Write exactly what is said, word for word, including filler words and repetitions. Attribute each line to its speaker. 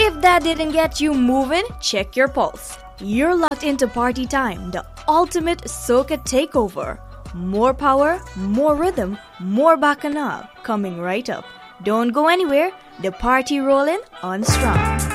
Speaker 1: If that didn't get you moving, check your pulse. You're locked into Party Time, the ultimate soca takeover. More power, more rhythm, more bacchanal coming right up. Don't go anywhere, the party rolling on strong.